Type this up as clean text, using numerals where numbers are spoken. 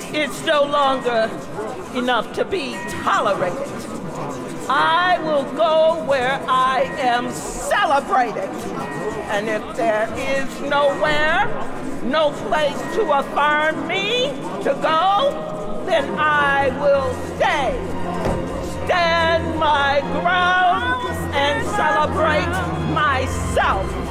It's no longer enough to be tolerated. I will go where I am celebrated. And if there is nowhere, no place to affirm me to go, then I will stay. Stand my ground and celebrate myself.